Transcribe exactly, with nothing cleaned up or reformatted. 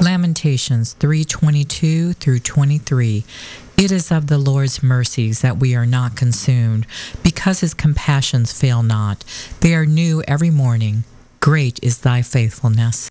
Lamentations three twenty-two through twenty-three. It is of the Lord's mercies that we are not consumed, because his compassions fail not. They are new every morning. Great is thy faithfulness.